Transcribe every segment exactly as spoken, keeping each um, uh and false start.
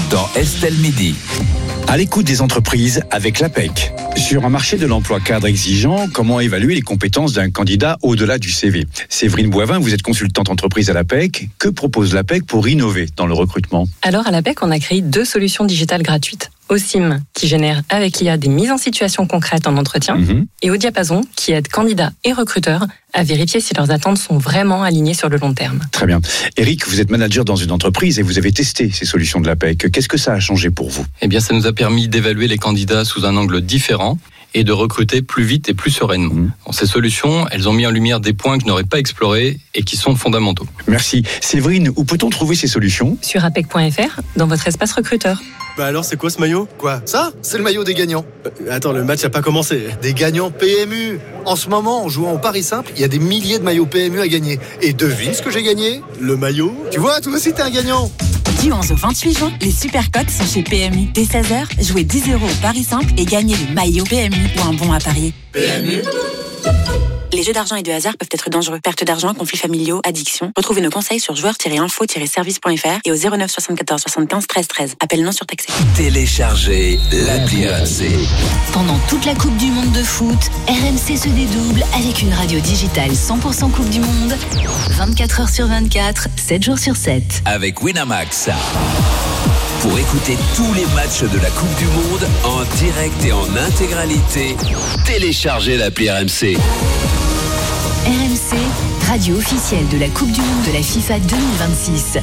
dans Estelle Midi. À l'écoute des entreprises avec l'A P E C. Sur un marché de l'emploi cadre exigeant, comment évaluer les compétences d'un candidat au-delà du C V? Séverine Boivin, vous êtes consultante entreprise à l'A P E C. Que propose l'A P E C pour innover dans le recrutement? Alors à l'A P E C, on a créé deux solutions digitales gratuites. Osim, qui génère avec l'I A des mises en situation concrètes en entretien, mmh. et Au Diapason, qui aide candidats et recruteurs à vérifier si leurs attentes sont vraiment alignées sur le long terme. Très bien. Eric, vous êtes manager dans une entreprise et vous avez testé ces solutions de l'A P E C. Qu'est-ce que ça a changé pour vous? Eh bien, ça nous a permis d'évaluer les candidats sous un angle différent et de recruter plus vite et plus sereinement. Mmh. Ces solutions, elles ont mis en lumière des points que je n'aurais pas explorés et qui sont fondamentaux. Merci. Séverine, où peut-on trouver ces solutions? Sur apec point f r, dans votre espace recruteur. Bah alors, c'est quoi ce maillot? Quoi? Ça? C'est le maillot des gagnants. Euh, attends, le match n'a pas commencé. Des gagnants P M U. En ce moment, en jouant au Paris Simple, il y a des milliers de maillots P M U à gagner. Et devine ce que j'ai gagné? Le maillot. Tu vois, toi aussi t'es un gagnant. Du onze au vingt-huit juin, les super cotes sont chez P M U. Dès seize heures, jouez dix euros au Paris Simple et gagnez le maillot P M U ou un bon à parier. P M U. Les jeux d'argent et de hasard peuvent être dangereux. Perte d'argent, conflits familiaux, addiction. Retrouvez nos conseils sur joueurs tiret info tiret service point f r et au zéro neuf soixante-quatorze soixante-quinze treize treize. Appel non surtaxé. Téléchargez l'appli R M C. Pendant toute la Coupe du Monde de foot, R M C se dédouble avec une radio digitale cent pour cent Coupe du Monde, vingt-quatre heures sur vingt-quatre, sept jours sur sept. Avec Winamax. Pour écouter tous les matchs de la Coupe du Monde en direct et en intégralité, téléchargez l'appli R M C. R M C, radio officielle de la Coupe du Monde de la FIFA deux mille vingt-six.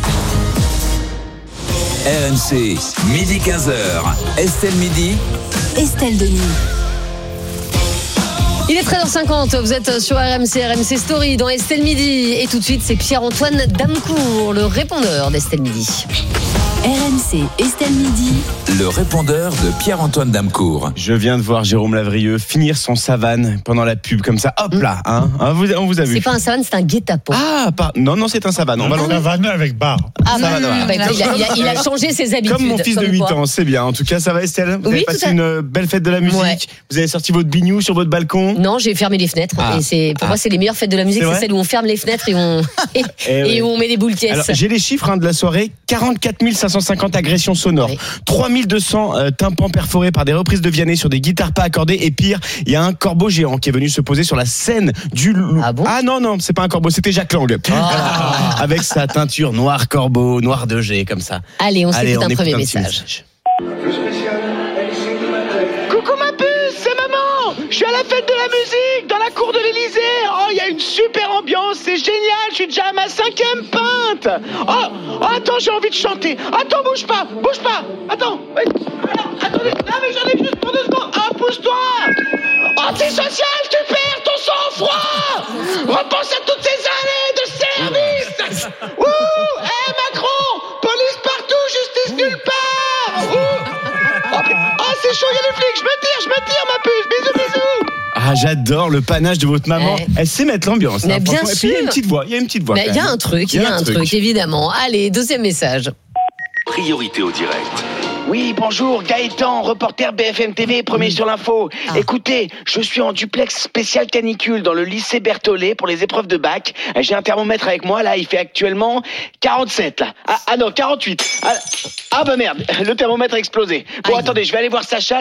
R M C, midi quinze heures. Estelle Midi. Estelle Denis. Il est treize heures cinquante, vous êtes sur R M C, R M C Story dans Estelle Midi. Et tout de suite, c'est Pierre-Antoine Damcourt, le répondeur d'Estelle Midi. R M C, Estelle Midi. Le répondeur de Pierre-Antoine Damcourt. Je viens de voir Jérôme Lavrieux finir son savane pendant la pub comme ça. Hop là, hein, hein vous, on vous a vu. C'est pas un savane, c'est un guet-apens. Ah, pas, non, non, c'est un savane. On va un savane avec bar. Ah, bah, bah, bah, il, a, il, a, il a changé ses habitudes. Comme mon fils de huit ans, c'est bien. En tout cas, ça va Estelle? Vous oui, avez passé une belle fête de la musique. Ouais. Vous avez sorti votre bignou sur votre balcon? Non, j'ai fermé les fenêtres. Ah. Et c'est, pour ah. moi, c'est les meilleures fêtes de la musique, c'est, c'est celles où on ferme les fenêtres et on, et, et, et où on met des boules caisses. Alors, j'ai les chiffres hein, de la soirée. quarante-quatre mille cinq cent cinquante agressions sonores. Oui. trois mille deux cents euh, tympans perforés par des reprises de Vianney sur des guitares pas accordées. Et pire, il y a un corbeau géant qui est venu se poser sur la scène du... Ah bon? Ah non, non, c'est pas un corbeau, c'était Jacques Lang. Ah. Avec sa teinture noir corbeau, noir de G, comme ça. Allez, on Allez, s'écoute on un premier un message. message. Coucou ma puce, c'est maman. Je suis à la fête de la musique dans la cour de l'Élysée. Oh, il y a une super ambiance, c'est génial. Je suis déjà à ma cinquième pinte. Oh, oh attends, j'ai envie de chanter. Attends, bouge pas, bouge pas. Attends, oui. Alors, attendez, là mais j'en ai juste pour deux secondes. Ah, pousse-toi. Antisocial, tu perds ton sang-froid. Repense à toutes ces années de service. Ouh, hé hey, Macron, police partout, justice nulle part. Ouh. Oh, oh, c'est chaud, il y a les flics. Je me tire, je me tire, ma puce. Bisous, bisous. Ah, j'adore le panache de votre maman. Ouais. Elle sait mettre l'ambiance. Mais hein, bien sûr. Et puis, il y a une petite voix. Il y a une petite voix. Il y a un truc, il y a un truc, truc, évidemment. Allez, deuxième message. Priorité au direct. Oui, bonjour, Gaëtan, reporter B F M T V, premier sur l'info. Ah. Écoutez, je suis en duplex spécial canicule dans le lycée Berthollet pour les épreuves de bac. J'ai un thermomètre avec moi, là, il fait actuellement quarante-sept, là. Ah, ah non, quarante-huit. Ah, ah bah merde, le thermomètre a explosé. Bon, Aïe. Attendez, je vais aller voir Sacha.